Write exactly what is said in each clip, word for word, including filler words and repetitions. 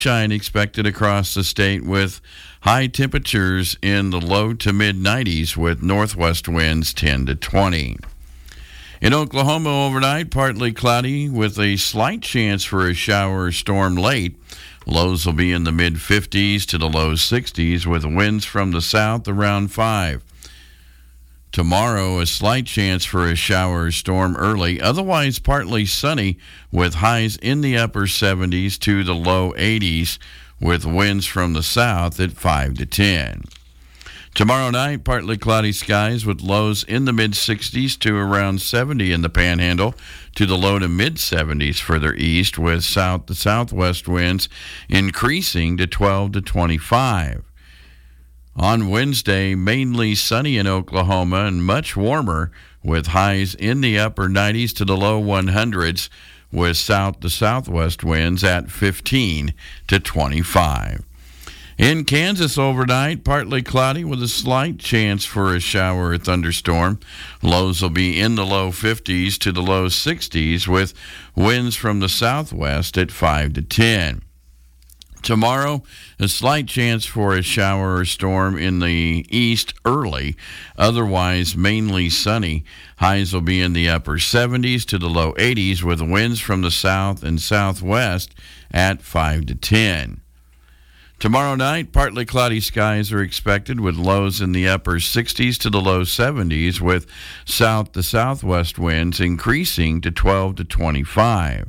Sunshine expected across the state with high temperatures in the low to mid nineties with northwest winds ten to twenty. In Oklahoma overnight, partly cloudy with a slight chance for a shower or storm late. Lows will be in the mid fifties to the low sixties with winds from the south around five. Tomorrow, a slight chance for a shower or storm early, otherwise partly sunny with highs in the upper seventies to the low eighties with winds from the south at five to ten. Tomorrow night, partly cloudy skies with lows in the mid sixties to around seventy in the Panhandle to the low to mid seventies further east with south to southwest winds increasing to twelve to twenty-five. On Wednesday, mainly sunny in Oklahoma and much warmer with highs in the upper nineties to the low hundreds with south to southwest winds at fifteen to twenty-five. In Kansas overnight, partly cloudy with a slight chance for a shower or thunderstorm. Lows will be in the low fifties to the low sixties with winds from the southwest at five to ten. Tomorrow, a slight chance for a shower or storm in the east early, otherwise mainly sunny. Highs will be in the upper seventies to the low eighties with winds from the south and southwest at five to ten. Tomorrow night, partly cloudy skies are expected with lows in the upper sixties to the low seventies with south to southwest winds increasing to twelve to twenty-five.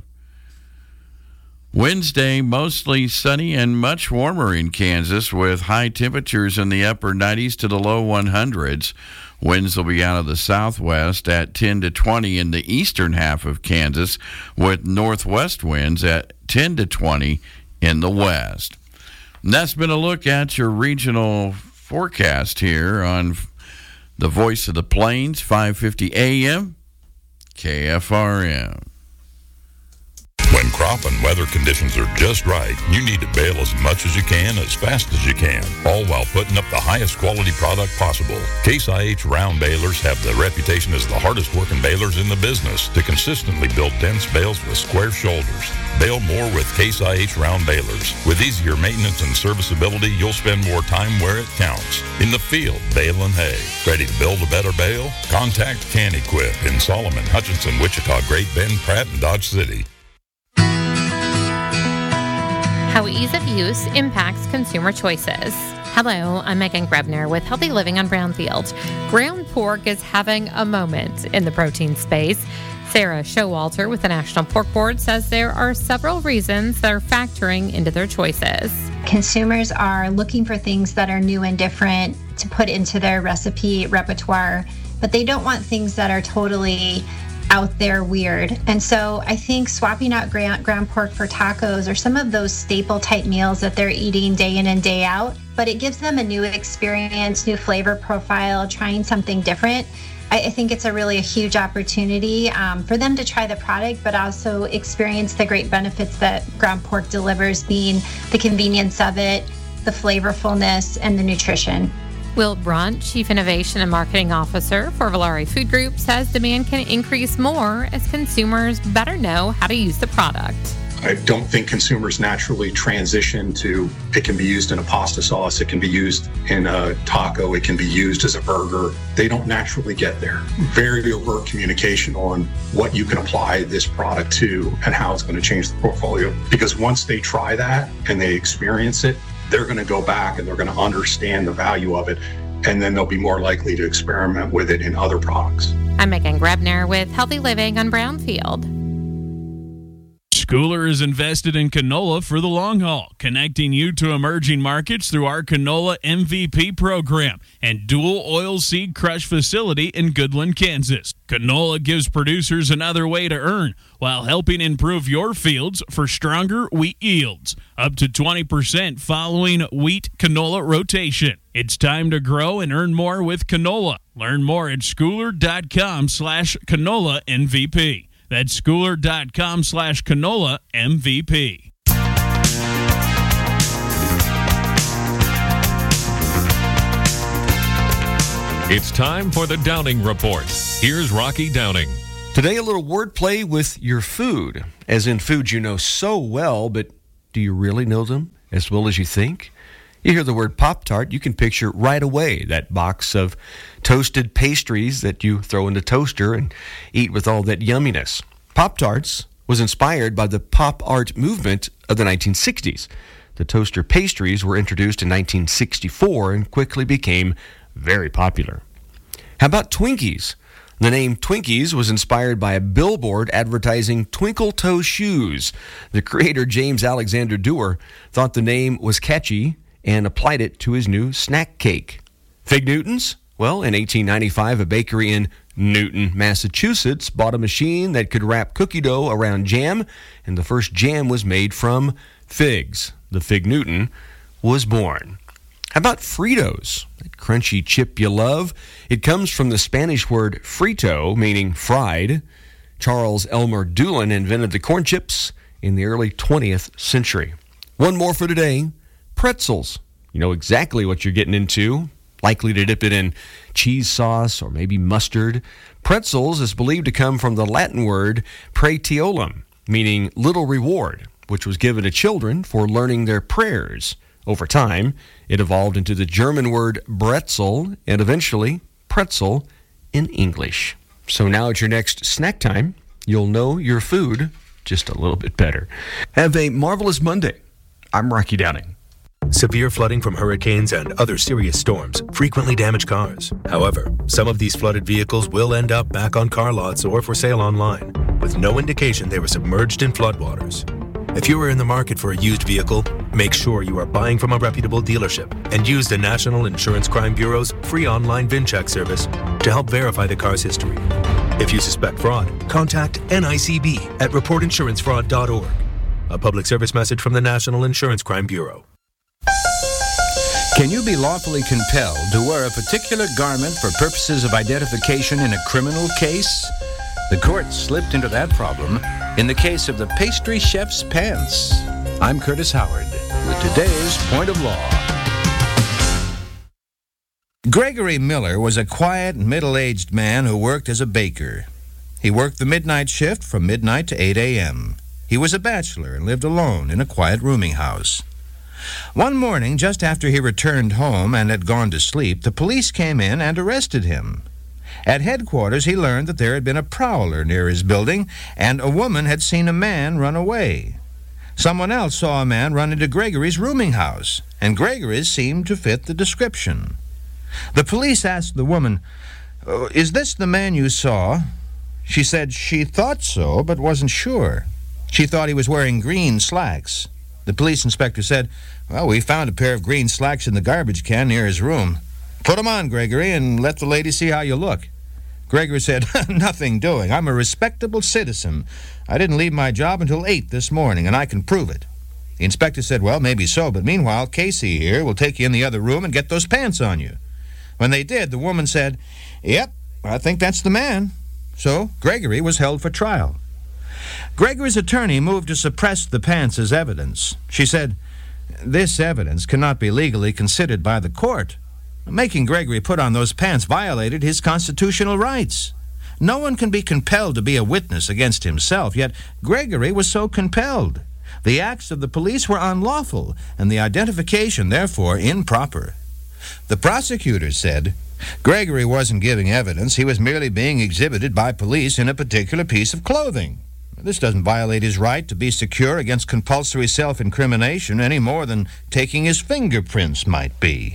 Wednesday, mostly sunny and much warmer in Kansas with high temperatures in the upper nineties to the low hundreds. Winds will be out of the southwest at ten to twenty in the eastern half of Kansas with northwest winds at ten to twenty in the west. And that's been a look at your regional forecast here on the Voice of the Plains, five fifty A M, K F R M. When crop and weather conditions are just right, you need to bale as much as you can, as fast as you can, all while putting up the highest quality product possible. Case I H round balers have the reputation as the hardest working balers in the business to consistently build dense bales with square shoulders. Bale more with Case I H round balers. With easier maintenance and serviceability, you'll spend more time where it counts. In the field, baling hay. Ready to build a better bale? Contact Can Equip in Solomon, Hutchinson, Wichita, Great Bend, Pratt, and Dodge City. How ease of use impacts consumer choices. Hello, I'm Megan Grebner with Healthy Living on Brownfield. Ground pork is having a moment in the protein space. Sarah Showalter with the National Pork Board says there are several reasons that are factoring into their choices. Consumers are looking for things that are new and different to put into their recipe repertoire, but they don't want things that are totally out there weird. And so I think swapping out ground, ground pork for tacos or some of those staple type meals that they're eating day in and day out, but it gives them a new experience, new flavor profile, trying something different. I, I think it's a really a huge opportunity um, for them to try the product, but also experience the great benefits that ground pork delivers, being the convenience of it, the flavorfulness, and the nutrition. Will Brunt, Chief Innovation and Marketing Officer for Valari Food Group, says demand can increase more as consumers better know how to use the product. I don't think consumers naturally transition to, it can be used in a pasta sauce, it can be used in a taco, it can be used as a burger. They don't naturally get there. Very overt communication on what you can apply this product to and how it's going to change the portfolio. Because once they try that and they experience it, they're going to go back and they're going to understand the value of it, and then they'll be more likely to experiment with it in other products. I'm Megan Grebner with Healthy Living on Brownfield. Schooler is invested in canola for the long haul, connecting you to emerging markets through our Canola M V P program and dual oil seed crush facility in Goodland, Kansas. Canola gives producers another way to earn while helping improve your fields for stronger wheat yields, up to twenty percent following wheat canola rotation. It's time to grow and earn more with canola. Learn more at schooler.com slash canola MVP. That's schooler.com slash canola MVP. It's time for the Downing Report. Here's Rocky Downing. Today, a little wordplay with your food, as in food you know so well, but Do you really know them as well as you think? You hear the word Pop-Tart, you can picture right away that box of toasted pastries that you throw in the toaster and eat with all that yumminess. Pop-Tarts was inspired by the pop art movement of the nineteen sixties. The toaster pastries were introduced in nineteen sixty-four and quickly became very popular. How about Twinkies? The name Twinkies was inspired by a billboard advertising twinkle toe shoes. The creator, James Alexander Dewar, thought the name was catchy and applied it to his new snack cake. Fig Newtons? Well, in eighteen ninety-five, a bakery in Newton, Massachusetts, bought a machine that could wrap cookie dough around jam, and the first jam was made from figs. The Fig Newton was born. How about Fritos? That crunchy chip you love. It comes from the Spanish word frito, meaning fried. Charles Elmer Doolin invented the corn chips in the early twentieth century. One more for today. Pretzels. You know exactly what you're getting into. Likely to dip it in cheese sauce or maybe mustard. Pretzels is believed to come from the Latin word praetiolum, meaning little reward, which was given to children for learning their prayers. Over time, it evolved into the German word Brezel and eventually pretzel in English. So now at your next snack time, you'll know your food just a little bit better. Have a marvelous Monday. I'm Rocky Downing. Severe flooding from hurricanes and other serious storms frequently damage cars. However, some of these flooded vehicles will end up back on car lots or for sale online, with no indication they were submerged in floodwaters. If you are in the market for a used vehicle, make sure you are buying from a reputable dealership and use the National Insurance Crime Bureau's free online VIN check service to help verify the car's history. If you suspect fraud, contact N I C B at report insurance fraud dot org. A public service message from the National Insurance Crime Bureau. Can you be lawfully compelled to wear a particular garment for purposes of identification in a criminal case? The court slipped into that problem in the case of the pastry chef's pants. I'm Curtis Howard with today's Point of Law. Gregory Miller was a quiet, middle-aged man who worked as a baker. He worked the midnight shift from midnight to eight a.m. He was a bachelor and lived alone in a quiet rooming house. One morning, just after he returned home and had gone to sleep, the police came in and arrested him. At headquarters, he learned that there had been a prowler near his building, and a woman had seen a man run away. Someone else saw a man run into Gregory's rooming house, and Gregory's seemed to fit the description. The police asked the woman, "Oh, is this the man you saw?" She said she thought so, but wasn't sure. She thought he was wearing green slacks. The police inspector said, "Well, we found a pair of green slacks in the garbage can near his room. Put 'em on, Gregory, and let the lady see how you look." Gregory said, "Nothing doing. I'm a respectable citizen. I didn't leave my job until eight this morning, and I can prove it." The inspector said, "Well, maybe so, but meanwhile, Casey here will take you in the other room and get those pants on you." When they did, the woman said, "Yep, I think that's the man." So Gregory was held for trial. Gregory's attorney moved to suppress the pants as evidence. She said, "This evidence cannot be legally considered by the court. Making Gregory put on those pants violated his constitutional rights. No one can be compelled to be a witness against himself, yet Gregory was so compelled. The acts of the police were unlawful, and the identification, therefore, improper." The prosecutor said, "Gregory wasn't giving evidence. He was merely being exhibited by police in a particular piece of clothing. This doesn't violate his right to be secure against compulsory self-incrimination any more than taking his fingerprints might be."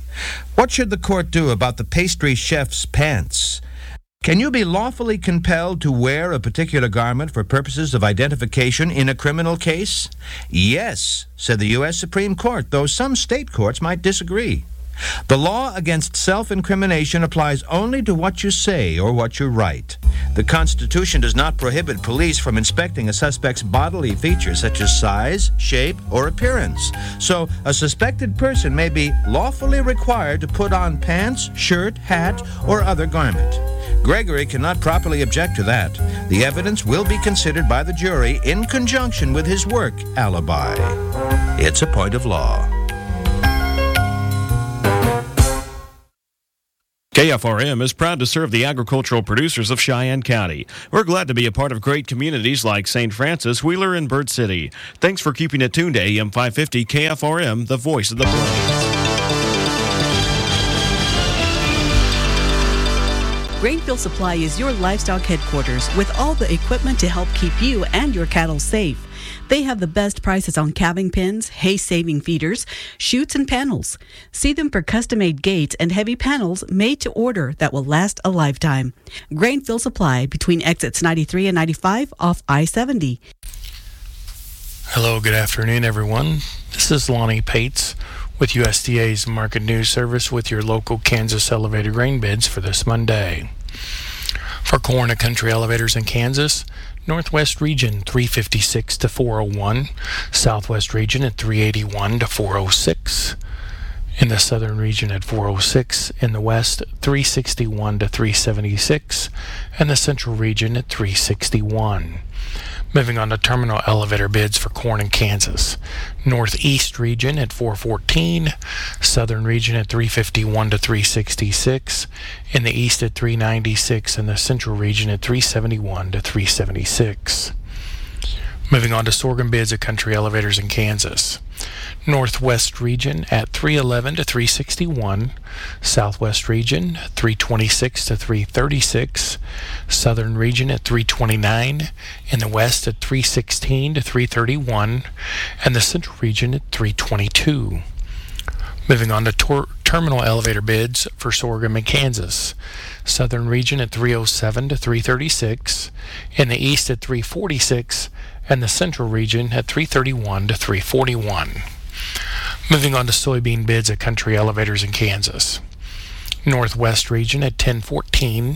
What should the court do about the pastry chef's pants? Can you be lawfully compelled to wear a particular garment for purposes of identification in a criminal case? Yes, said the U S Supreme Court, though some state courts might disagree. The law against self-incrimination applies only to what you say or what you write. The Constitution does not prohibit police from inspecting a suspect's bodily features such as size, shape, or appearance. So a suspected person may be lawfully required to put on pants, shirt, hat, or other garment. Gregory cannot properly object to that. The evidence will be considered by the jury in conjunction with his work alibi. It's a point of law. K F R M is proud to serve the agricultural producers of Cheyenne County. We're glad to be a part of great communities like Saint Francis, Wheeler, and Bird City. Thanks for keeping it tuned to A M five fifty K F R M, the voice of the plains. Grainfield Supply is your livestock headquarters with all the equipment to help keep you and your cattle safe. They have the best prices on calving pens, hay-saving feeders, chutes, and panels. See them for custom-made gates and heavy panels made to order that will last a lifetime. Grainfield Supply between exits ninety-three and ninety-five off I seventy. Hello, good afternoon, everyone. This is Lonnie Pates with U S D A's Market News Service with your local Kansas elevator grain bids for this Monday. For corn and country elevators in Kansas, Northwest region three fifty-six to four oh one, Southwest region at three eighty-one to four oh six, in the Southern region at four oh six, in the West three sixty-one to three seventy-six, and the Central region at three sixty-one. Moving on to terminal elevator bids for corn in Kansas. Northeast region at four fourteen, Southern region at three fifty-one to three sixty-six, in the East at three ninety-six, and the Central region at three seventy-one to three seventy-six. Moving on to sorghum bids at country elevators in Kansas. Northwest region at three eleven to three sixty-one, Southwest region three twenty-six to three thirty-six, Southern region at three twenty-nine, in the West at three sixteen to three thirty-one, and the Central region at three twenty-two. Moving on to tor- terminal elevator bids for sorghum in Kansas. Southern region at three oh seven to three thirty-six, in the East at three forty-six, and the Central region at three thirty-one to three forty-one. Moving on to soybean bids at country elevators in Kansas. Northwest region at ten fourteen,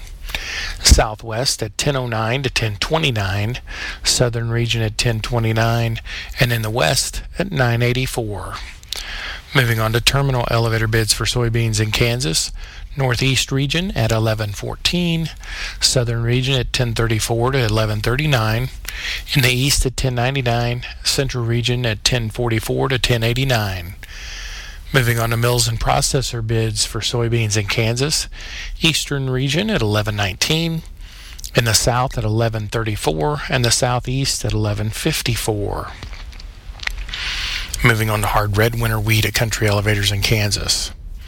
Southwest at ten oh nine to ten twenty-nine, Southern region at ten twenty-nine, and in the West at nine eighty-four. Moving on to terminal elevator bids for soybeans in Kansas. Northeast region at eleven fourteen, Southern region at ten thirty-four to eleven thirty-nine, in the East at ten ninety-nine, Central region at ten forty-four to ten eighty-nine. Moving on to mills and processor bids for soybeans in Kansas. Eastern region at eleven nineteen, in the South at eleven thirty-four, and the Southeast at eleven fifty-four. Moving on to hard red winter wheat at country elevators in Kansas.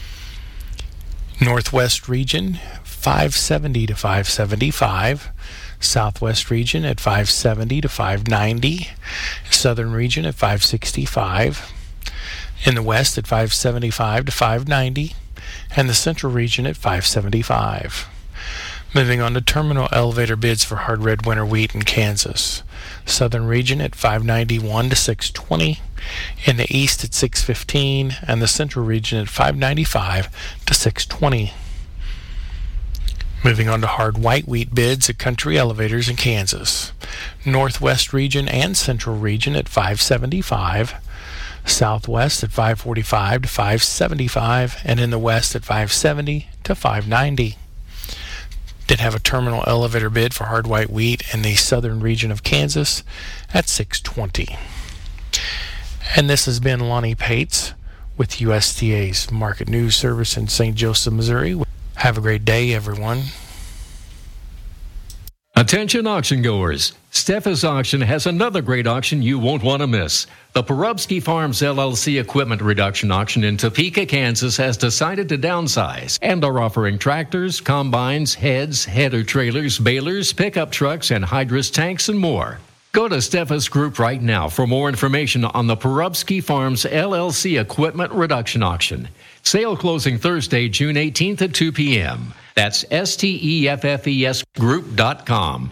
Northwest region five seventy to five seventy-five, Southwest region at five seventy to five ninety, Southern region at five sixty-five, in the West at five seventy-five to five ninety, and the Central region at five seventy-five. Moving on to terminal elevator bids for hard red winter wheat in Kansas. Southern region at five ninety-one to six twenty, in the East at six fifteen, and the Central region at five ninety-five to six twenty. Moving on to hard white wheat bids at country elevators in Kansas. Northwest region and Central region at five seventy-five, Southwest at five forty-five to five seventy-five, and in the West at five seventy to five ninety. Did have a terminal elevator bid for hard white wheat in the Southern region of Kansas at six twenty. And this has been Lonnie Pates with U S D A's Market News Service in Saint Joseph, Missouri. Have a great day, everyone. Attention auction goers. Steffes Auction has another great auction you won't want to miss. The Porubsky Farms L L C Equipment Reduction Auction in Topeka, Kansas has decided to downsize and are offering tractors, combines, heads, header trailers, balers, pickup trucks, and hydrous tanks and more. Go to Steffes Group right now for more information on the Porubsky Farms L L C Equipment Reduction Auction. Sale closing Thursday, June eighteenth at two p.m. That's S T E F F E S group dot com.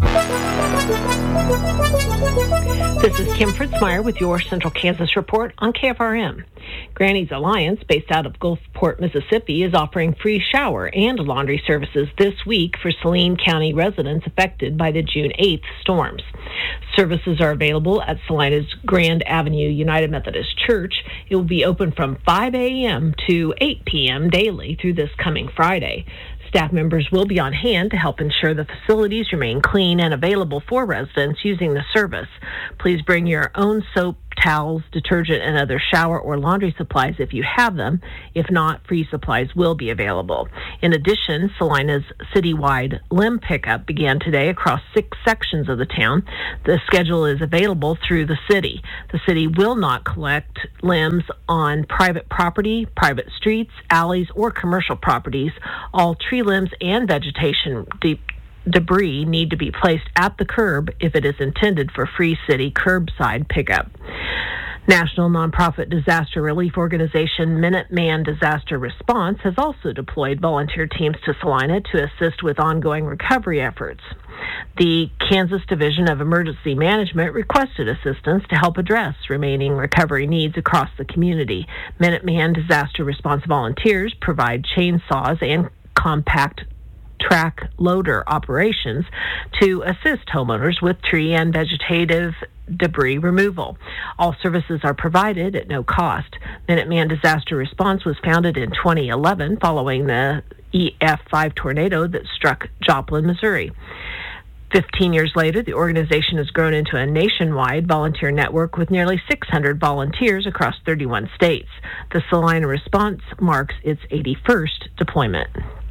This is Kim Fritzmeyer with your Central Kansas Report on K F R M. Granny's Alliance, based out of Gulfport, Mississippi, is offering free shower and laundry services this week for Saline County residents affected by the June eighth storms. Services are available at Salina's Grand Avenue United Methodist Church. It will be open from five a.m. to eight p.m. daily through this coming Friday. Staff members will be on hand to help ensure the facilities remain clean and available for residents using the service. Please bring your own soap, towels, detergent, and other shower or laundry supplies if you have them. If not, free supplies will be available. In addition, Salina's citywide limb pickup began today across six sections of the town. The schedule is available through the city. The city will not collect limbs on private property, private streets, alleys, or commercial properties. All tree limbs and vegetation de- debris need to be placed at the curb if it is intended for free city curbside pickup. National nonprofit disaster relief organization Minuteman Disaster Response has also deployed volunteer teams to Salina to assist with ongoing recovery efforts. The Kansas Division of Emergency Management requested assistance to help address remaining recovery needs across the community. Minuteman Disaster Response volunteers provide chainsaws and compact track loader operations to assist homeowners with tree and vegetative debris removal. All services are provided at no cost. Minuteman Disaster Response was founded in twenty eleven following the E F five tornado that struck Joplin, Missouri. Fifteen years later, the organization has grown into a nationwide volunteer network with nearly six hundred volunteers across thirty-one states. The Salina Response marks its eighty-first deployment.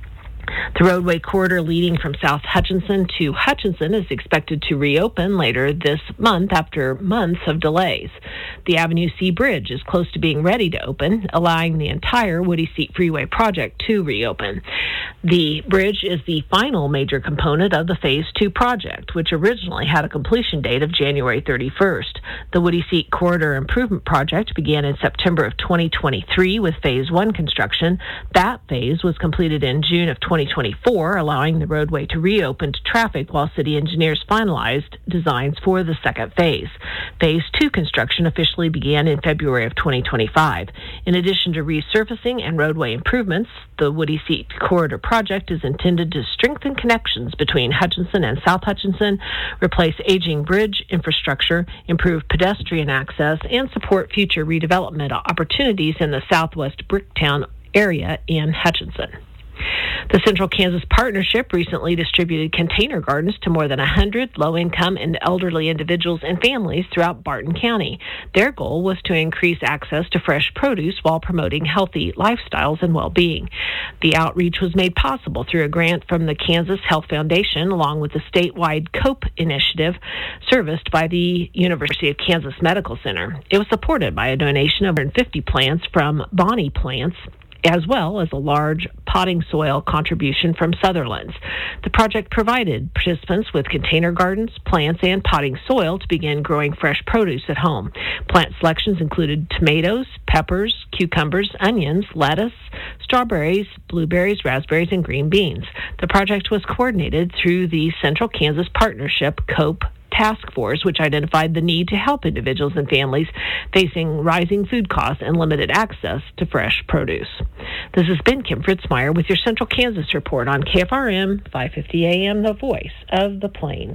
The roadway corridor leading from South Hutchinson to Hutchinson is expected to reopen later this month after months of delays. The Avenue C Bridge is close to being ready to open, allowing the entire Woody Seat Freeway project to reopen. The bridge is the final major component of the Phase two project, which originally had a completion date of January thirty-first. The Woody Seat Corridor Improvement Project began in September of twenty twenty-three with Phase one construction. That phase was completed in June of twenty twenty-four, allowing the roadway to reopen to traffic while city engineers finalized designs for the second phase. Phase two construction officially began in February of twenty twenty-five. In addition to resurfacing and roadway improvements, the Woody Seat Corridor project is intended to strengthen connections between Hutchinson and South Hutchinson, replace aging bridge infrastructure, improve pedestrian access, and support future redevelopment opportunities in the southwest Bricktown area in Hutchinson. The Central Kansas Partnership recently distributed container gardens to more than one hundred low-income and elderly individuals and families throughout Barton County. Their goal was to increase access to fresh produce while promoting healthy lifestyles and well-being. The outreach was made possible through a grant from the Kansas Health Foundation, along with the statewide COPE initiative serviced by the University of Kansas Medical Center. It was supported by a donation of one hundred fifty plants from Bonnie Plants, as well as a large potting soil contribution from Sutherland's. The project provided participants with container gardens, plants, and potting soil to begin growing fresh produce at home. Plant selections included tomatoes, peppers, cucumbers, onions, lettuce, strawberries, blueberries, raspberries, and green beans. The project was coordinated through the Central Kansas Partnership COPE Task Force, which identified the need to help individuals and families facing rising food costs and limited access to fresh produce. This has been Kim Fritzmeyer with your Central Kansas Report on K F R M five fifty A M, the voice of the Plains.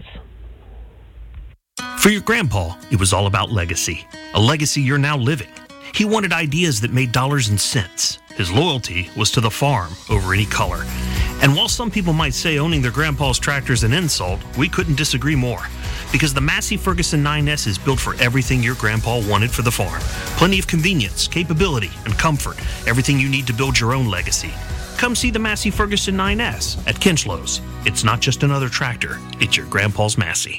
For your grandpa, it was all about legacy, a legacy you're now living. He wanted ideas that made dollars and cents. His loyalty was to the farm over any color. And while some people might say owning their grandpa's tractor is an insult, we couldn't disagree more. Because the Massey Ferguson nine S is built for everything your grandpa wanted for the farm. Plenty of convenience, capability, and comfort. Everything you need to build your own legacy. Come see the Massey Ferguson nine S at Kinchlows. It's not just another tractor, it's your grandpa's Massey.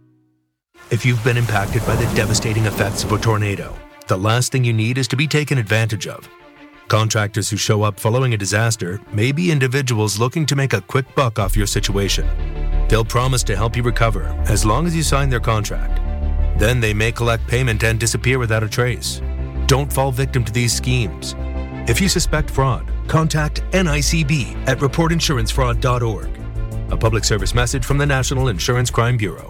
If you've been impacted by the devastating effects of a tornado, the last thing you need is to be taken advantage of. Contractors who show up following a disaster may be individuals looking to make a quick buck off your situation. They'll promise to help you recover as long as you sign their contract. Then they may collect payment and disappear without a trace. Don't fall victim to these schemes. If you suspect fraud, contact N I C B at report insurance fraud dot org. A public service message from the National Insurance Crime Bureau.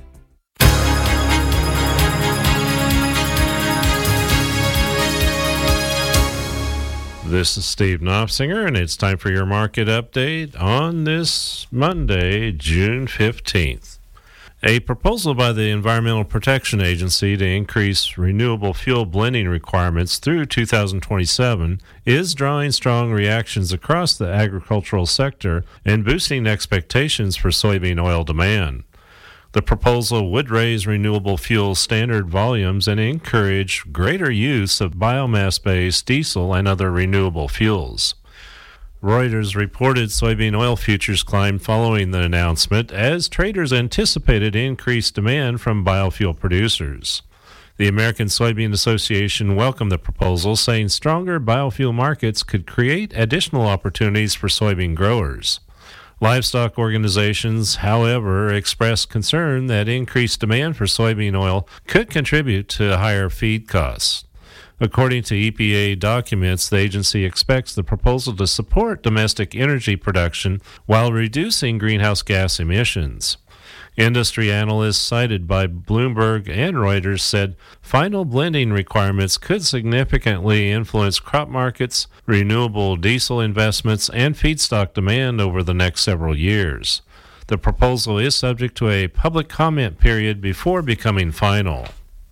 This is Steve Knopfsinger, and it's time for your market update on this Monday, June fifteenth. A proposal by the Environmental Protection Agency to increase renewable fuel blending requirements through two thousand twenty-seven is drawing strong reactions across the agricultural sector and boosting expectations for soybean oil demand. The proposal would raise renewable fuel standard volumes and encourage greater use of biomass-based diesel and other renewable fuels. Reuters reported soybean oil futures climbed following the announcement as traders anticipated increased demand from biofuel producers. The American Soybean Association welcomed the proposal, saying stronger biofuel markets could create additional opportunities for soybean growers. Livestock organizations, however, expressed concern that increased demand for soybean oil could contribute to higher feed costs. According to E P A documents, the agency expects the proposal to support domestic energy production while reducing greenhouse gas emissions. Industry analysts cited by Bloomberg and Reuters said final blending requirements could significantly influence crop markets, renewable diesel investments, and feedstock demand over the next several years. The proposal is subject to a public comment period before becoming final.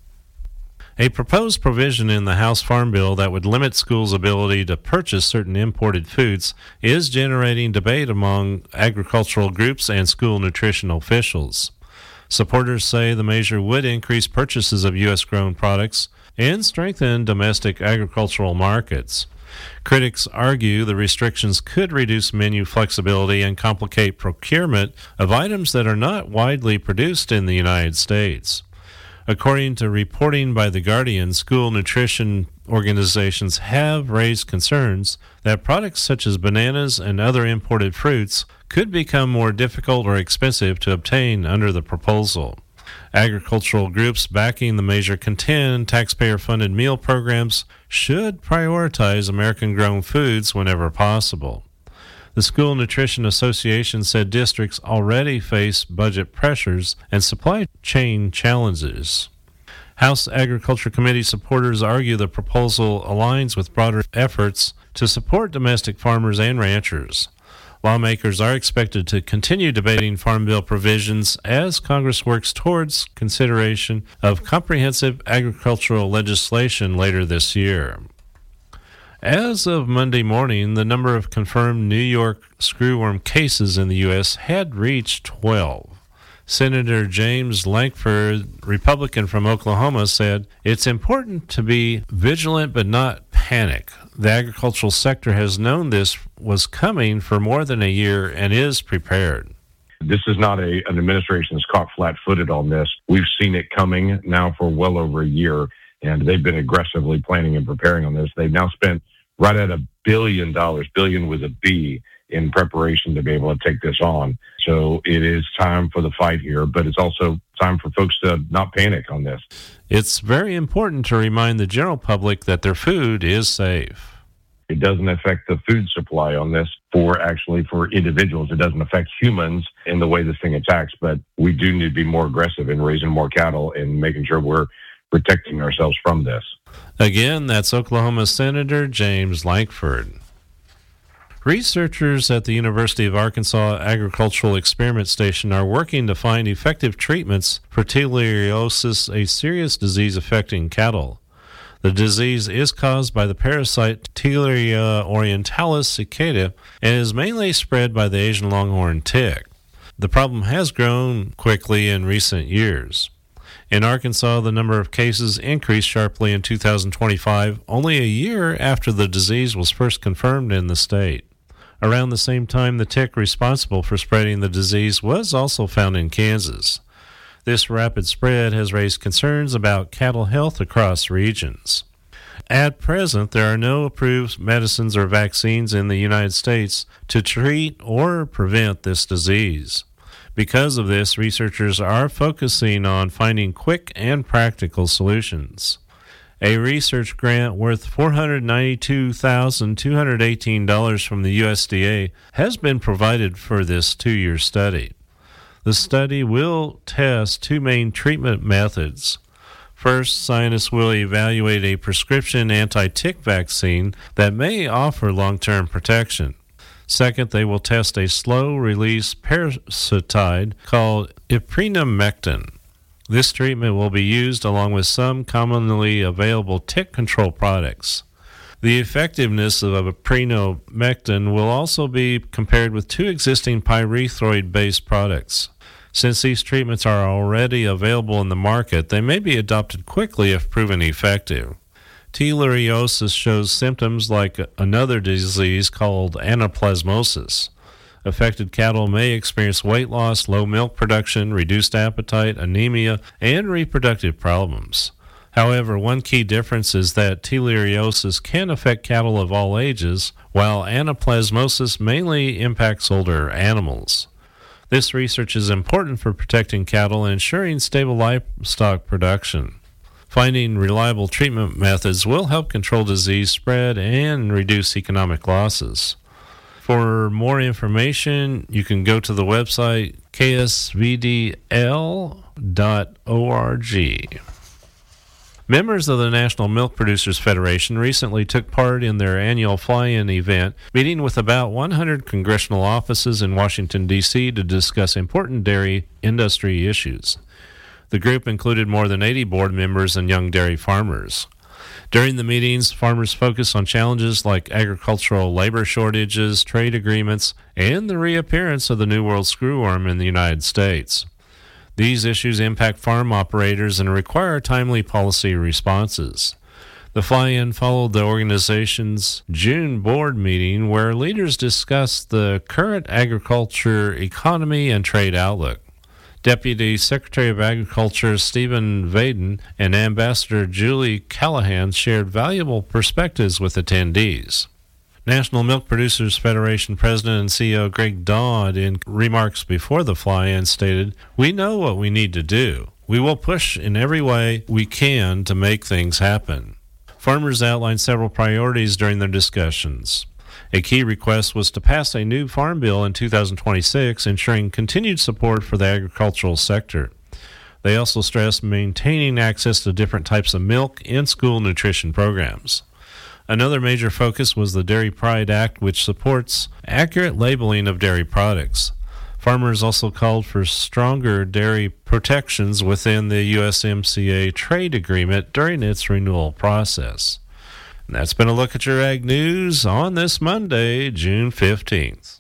A proposed provision in the House Farm Bill that would limit schools' ability to purchase certain imported foods is generating debate among agricultural groups and school nutrition officials. Supporters say the measure would increase purchases of U S-grown products and strengthen domestic agricultural markets. Critics argue the restrictions could reduce menu flexibility and complicate procurement of items that are not widely produced in the United States. According to reporting by The Guardian, school nutrition organizations have raised concerns that products such as bananas and other imported fruits could become more difficult or expensive to obtain under the proposal. Agricultural groups backing the measure contend taxpayer-funded meal programs should prioritize American-grown foods whenever possible. The School Nutrition Association said districts already face budget pressures and supply chain challenges. House Agriculture Committee supporters argue the proposal aligns with broader efforts to support domestic farmers and ranchers. Lawmakers are expected to continue debating Farm Bill provisions as Congress works towards consideration of comprehensive agricultural legislation later this year. As of Monday morning, the number of confirmed New York screwworm cases in the U S had reached twelve. Senator James Lankford, Republican from Oklahoma, said, "It's important to be vigilant but not panic. The agricultural sector has known this was coming for more than a year and is prepared." This is not a, an administration that's caught flat-footed on this. We've seen it coming now for well over a year, and they've been aggressively planning and preparing on this. They've now spent right at a billion dollars, billion with a B, in preparation to be able to take this on. So it is time for the fight here, but it's also time for folks to not panic on this. It's very important to remind the general public that their food is safe. It doesn't affect the food supply on this for actually for individuals. It doesn't affect humans in the way this thing attacks, but we do need to be more aggressive in raising more cattle and making sure we're protecting ourselves from this. Again, that's Oklahoma Senator James Lankford. Researchers at the University of Arkansas Agricultural Experiment Station are working to find effective treatments for theileriosis, a serious disease affecting cattle. The disease is caused by the parasite Theileria orientalis cicada and is mainly spread by the Asian longhorn tick. The problem has grown quickly in recent years. In Arkansas, the number of cases increased sharply in two thousand twenty-five, only a year after the disease was first confirmed in the state. Around the same time, the tick responsible for spreading the disease was also found in Kansas. This rapid spread has raised concerns about cattle health across regions. At present, there are no approved medicines or vaccines in the United States to treat or prevent this disease. Because of this, researchers are focusing on finding quick and practical solutions. A research grant worth four hundred ninety-two thousand two hundred eighteen dollars from the U S D A has been provided for this two-year study. The study will test two main treatment methods. First, scientists will evaluate a prescription anti-tick vaccine that may offer long-term protection. Second, they will test a slow-release parasiticide called ipranemectin. This treatment will be used along with some commonly available tick control products. The effectiveness of ipranemectin will also be compared with two existing pyrethroid-based products. Since these treatments are already available in the market, they may be adopted quickly if proven effective. Theileriosis shows symptoms like another disease called anaplasmosis. Affected cattle may experience weight loss, low milk production, reduced appetite, anemia, and reproductive problems. However, one key difference is that theileriosis can affect cattle of all ages, while anaplasmosis mainly impacts older animals. This research is important for protecting cattle and ensuring stable livestock production. Finding reliable treatment methods will help control disease spread and reduce economic losses. For more information, you can go to the website k s v d l dot org. Members of the National Milk Producers Federation recently took part in their annual fly-in event, meeting with about one hundred congressional offices in Washington, D C to discuss important dairy industry issues. The group included more than eighty board members and young dairy farmers. During the meetings, farmers focused on challenges like agricultural labor shortages, trade agreements, and the reappearance of the New World screwworm in the United States. These issues impact farm operators and require timely policy responses. The fly-in followed the organization's June board meeting, where leaders discussed the current agriculture economy and trade outlook. Deputy Secretary of Agriculture Stephen Vaden and Ambassador Julie Callahan shared valuable perspectives with attendees. National Milk Producers Federation President and C E O Greg Dodd, in remarks before the fly-in, stated, "We know what we need to do. We will push in every way we can to make things happen." Farmers outlined several priorities during their discussions. A key request was to pass a new farm bill in two thousand twenty-six, ensuring continued support for the agricultural sector. They also stressed maintaining access to different types of milk and school nutrition programs. Another major focus was the Dairy Pride Act, which supports accurate labeling of dairy products. Farmers also called for stronger dairy protections within the U S M C A trade agreement during its renewal process. And that's been a look at your Ag News on this Monday, June fifteenth.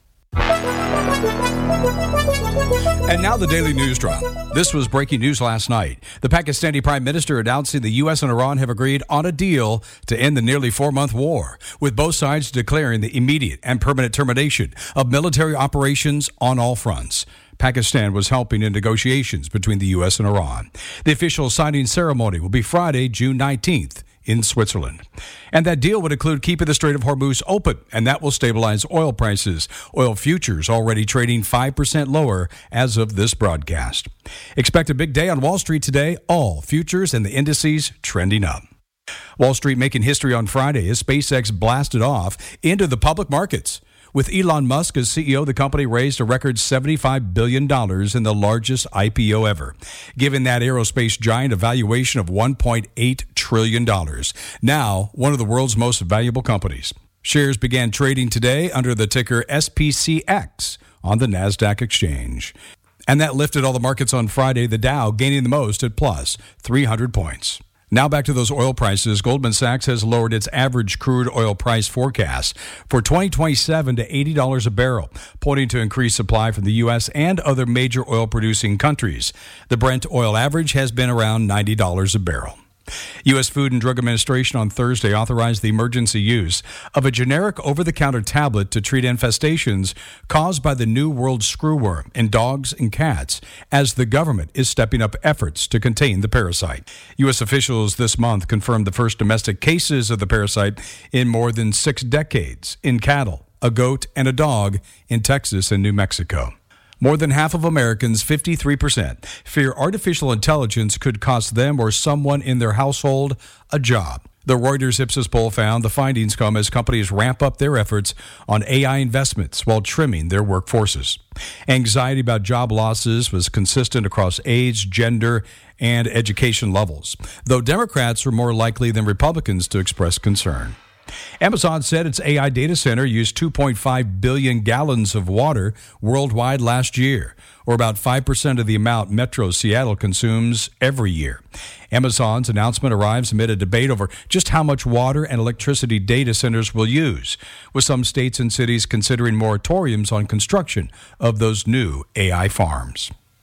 And now the Daily News Drop. This was breaking news last night. The Pakistani Prime Minister announcing the U S and Iran have agreed on a deal to end the nearly four-month war, with both sides declaring the immediate and permanent termination of military operations on all fronts. Pakistan was helping in negotiations between the U S and Iran. The official signing ceremony will be Friday, June nineteenth. In Switzerland. And that deal would include keeping the Strait of Hormuz open, and that will stabilize oil prices. Oil futures already trading five percent lower as of this broadcast. Expect a big day on Wall Street today. All futures and the indices trending up. Wall Street making history on Friday as SpaceX blasted off into the public markets. With Elon Musk as C E O, the company raised a record seventy-five billion dollars in the largest I P O ever, giving that aerospace giant a valuation of one point eight trillion dollars. Now, one of the world's most valuable companies. Shares began trading today under the ticker S P C X on the NASDAQ exchange. And that lifted all the markets on Friday, the Dow gaining the most at plus three hundred points. Now back to those oil prices. Goldman Sachs has lowered its average crude oil price forecast for twenty twenty-seven to eighty dollars a barrel, pointing to increased supply from the U S and other major oil-producing countries. The Brent oil average has been around ninety dollars a barrel. U S Food and Drug Administration on Thursday authorized the emergency use of a generic over-the-counter tablet to treat infestations caused by the New World screwworm in dogs and cats, as the government is stepping up efforts to contain the parasite. U S officials this month confirmed the first domestic cases of the parasite in more than six decades in cattle, a goat, and a dog in Texas and New Mexico. More than half of Americans, fifty-three percent, fear artificial intelligence could cost them or someone in their household a job. The Reuters Ipsos poll found the findings come as companies ramp up their efforts on A I investments while trimming their workforces. Anxiety about job losses was consistent across age, gender, and education levels, though Democrats were more likely than Republicans to express concern. Amazon said its A I data center used two point five billion gallons of water worldwide last year, or about five percent of the amount Metro Seattle consumes every year. Amazon's announcement arrives amid a debate over just how much water and electricity data centers will use, with some states and cities considering moratoriums on construction of those new A I farms.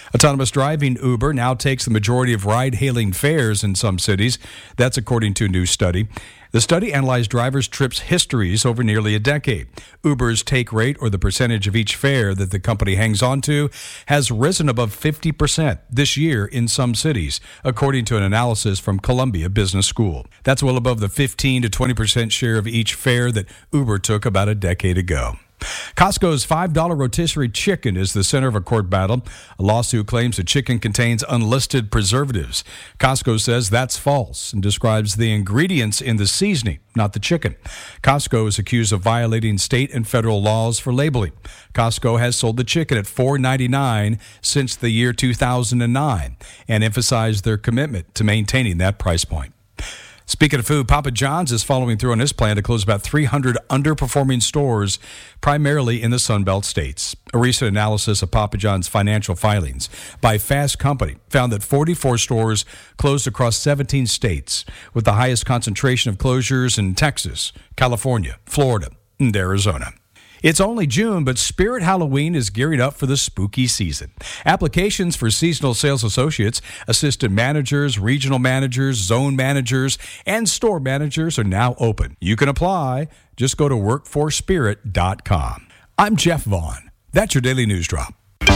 Autonomous driving Uber now takes the majority of ride-hailing fares in some cities. That's according to a new study. The study analyzed drivers' trips histories over nearly a decade. Uber's take rate, or the percentage of each fare that the company hangs on to, has risen above fifty percent this year in some cities, according to an analysis from Columbia Business School. That's well above the fifteen to twenty percent share of each fare that Uber took about a decade ago. Costco's five dollar rotisserie chicken is the center of a court battle. A lawsuit claims the chicken contains unlisted preservatives. Costco says that's false and describes the ingredients in the seasoning, not the chicken. Costco is accused of violating state and federal laws for labeling. Costco has sold the chicken at four ninety-nine since the year two thousand nine and emphasized their commitment to maintaining that price point. Speaking of food, Papa John's is following through on his plan to close about three hundred underperforming stores, primarily in the Sun Belt states. A recent analysis of Papa John's financial filings by Fast Company found that forty-four stores closed across seventeen states, with the highest concentration of closures in Texas, California, Florida, and Arizona. It's only June, but Spirit Halloween is gearing up for the spooky season. Applications for seasonal sales associates, assistant managers, regional managers, zone managers, and store managers are now open. You can apply. Just go to work for spirit dot com. I'm Jeff Vaughn. That's your Daily News Drop.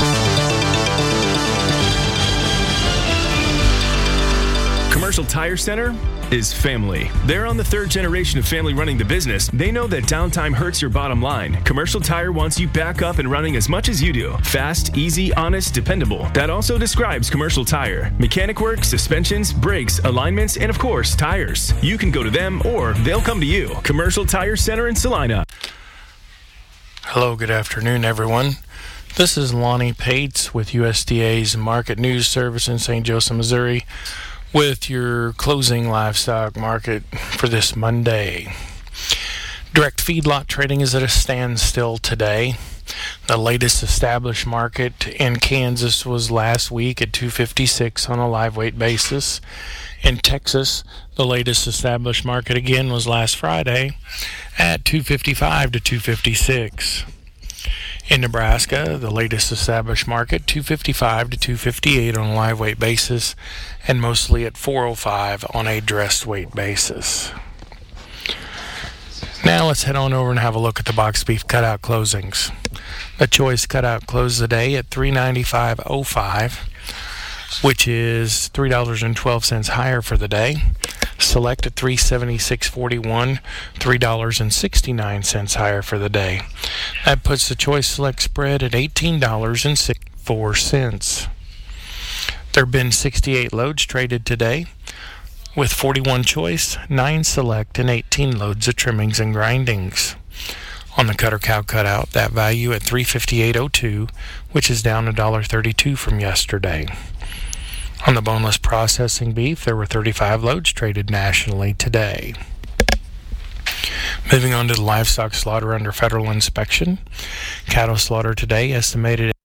Commercial Tire Center is family. They're on the third generation of family running the business. They know that downtime hurts your bottom line. Commercial Tire wants you back up and running as much as you do. Fast, easy, honest, dependable. That also describes Commercial Tire. Mechanic work, suspensions, brakes, alignments, and of course, tires. You can go to them or they'll come to you. Commercial Tire Center in Salina. Hello, good afternoon, everyone. This is Lonnie Pates with U S D A's Market News Service in Saint Joseph, Missouri, with your closing livestock market for this Monday. Direct feedlot trading is at a standstill today. The latest established market in Kansas was last week at two fifty-six on a live weight basis. In Texas, the latest established market again was last Friday at two fifty-five to two fifty-six. In Nebraska, the latest established market, two fifty-five to two fifty-eight on a live weight basis, and mostly at four oh five on a dressed weight basis. Now let's head on over and have a look at the box beef cutout closings. The choice cutout closed the day at three ninety-five oh five, which is three dollars and twelve cents higher for the day. Select at three seventy-six forty-one, three dollars and sixty-nine cents higher for the day. That puts the choice select spread at eighteen dollars and sixty-four cents. There have been sixty-eight loads traded today, with forty-one choice, nine select, and eighteen loads of trimmings and grindings. On the cutter cow cutout, that value at three fifty-eight oh two, which is down one dollar thirty-two from yesterday. On the boneless processing beef, there were thirty-five loads traded nationally today. Moving on to the livestock slaughter under federal inspection. Cattle slaughter today estimated